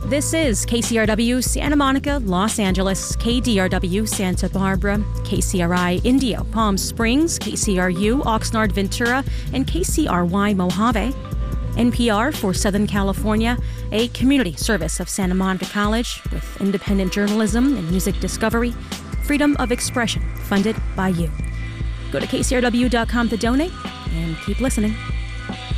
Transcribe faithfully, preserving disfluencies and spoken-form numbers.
This is K C R W Santa Monica, Los Angeles, K D R W Santa Barbara, K C R I Indio, Palm Springs, K C R U Oxnard Ventura, and K C R Y Mojave. N P R for Southern California, a community service of Santa Monica College with independent journalism and music discovery, freedom of expression, funded by you. Go to K C R W dot com to donate and keep listening.